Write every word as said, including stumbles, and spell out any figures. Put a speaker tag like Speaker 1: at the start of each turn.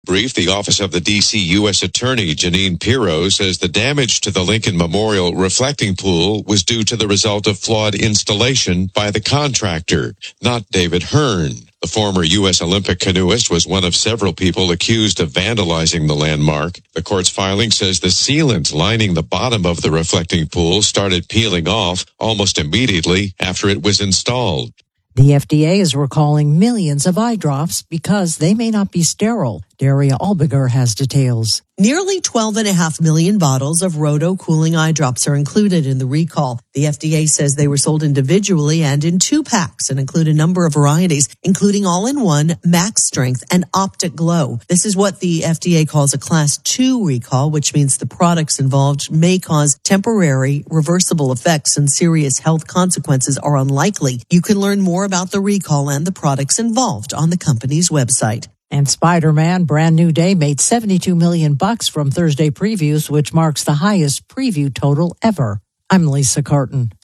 Speaker 1: Brief, the office of the D C U S Attorney Janine Pirro says the damage to the Lincoln Memorial reflecting pool was due to the result of flawed installation by the contractor, not David Hearn. The former U S Olympic canoeist was one of several people accused of vandalizing the landmark. The court's filing says the sealant lining the bottom of the reflecting pool started peeling off almost immediately after it was installed.
Speaker 2: The F D A is recalling millions of eye drops because they may not be sterile. Daria Albiger has details.
Speaker 3: Nearly twelve and a half million bottles of Roto cooling eye drops are included in the recall. The F D A says they were sold individually and in two packs and include a number of varieties, including all-in-one, max strength, and optic glow. This is what the F D A calls a class two recall, which means the products involved may cause temporary, reversible effects and serious health consequences are unlikely. You can learn more about the recall and the products involved on the company's website.
Speaker 2: And Spider-Man Brand New Day made seventy-two million bucks from Thursday previews, which marks the highest preview total ever. I'm Lisa Carton.